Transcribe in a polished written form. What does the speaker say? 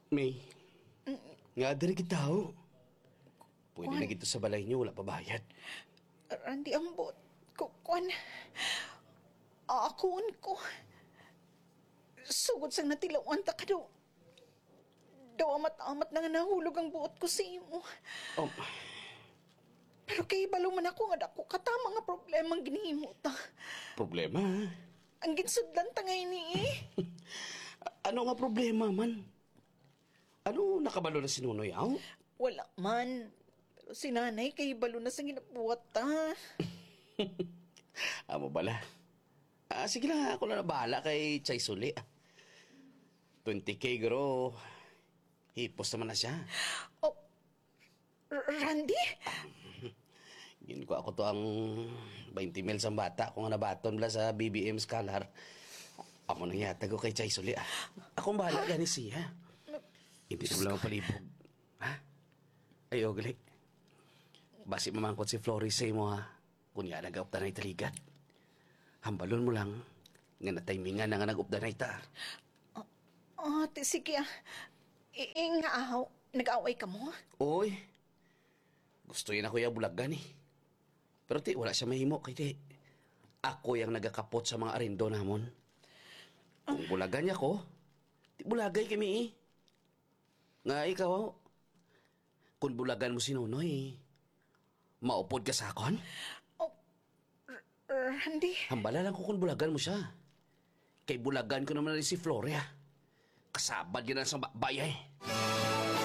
May, nga diri kita. Pwede Kuan. na gito sa balay niyo, wala pa bayad. Randy, ambot. Kuan. Akuon ko. Sugod sang natilawan ta ka daw. Daw amat-amat na nga nahulog ang buot ko sa imo. Oh, Pero kay balo man ako nga dako katama nga problema ang ginihimo ta. problema? Ang ginsudlan ta ngay ni eh. Ano nga problema man? Ano nakabalo na si Nunoy, aw? Wala man. Pero si nanay kay balo na sa ginabuhat ta. Amo bala. Sige lang, ako na bahala kay Chay Suli. 20K, garo. Hipos naman na siya. Oh, Randy? Gin ko ako to ang 20 mil sa bata kung nabaton bala sa BBM Scholar. Amo nang yatag ko kay Chay Suli. Akong bahala gani siya. Hindi na lang palibog. Ha? Ay, gali. Basi mamangkot si Flores sa imo, ha? Kunya nag-aupta na italigat. Hambalon mo lang nga natimingan na nga nag-upta na ita. Sige ah. Nga ahaw, nag-away ka mo? Oy, gusto yun ako yung bulagan eh. Pero ti, wala siya mahimo kay ti. Ako yung nagakapot sa mga arindo namon. Kung bulagan niya ko, ti bulagay kami eh. Nga ikaw, kung bulagan mo si Nonoy, maupod ka sa akon? Oh, Randy? Hambala lang ko kung bulagan mo siya. Kay bulagan ko naman rin si Floria. Kasabad yun na sa bayay.